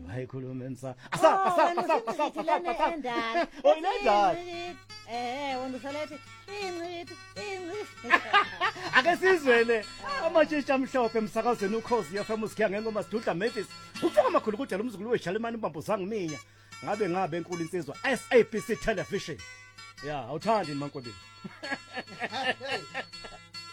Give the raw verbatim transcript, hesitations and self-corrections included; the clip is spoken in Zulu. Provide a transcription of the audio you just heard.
Hayikhuluma ensa. Asa asa asa asa asa. Oh inendala. Eh wena usalethi incidi incidi. Ake sizwele amatshitshi amhlophe emsakazweni ukhosi yafamous kia ngengoma sidudla Memphis. Ufuka amakhulu kujala umzukulu weJalimani imbambuzanga minya. Ngabe ngabe enkulu insizwa S A B C television. Yeah, awuthandi mankobeni.